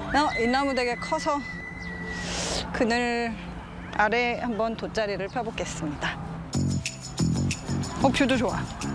이 나무 되게 커서 그늘 아래 한번 돗자리를 펴보겠습니다. 뷰도 좋아.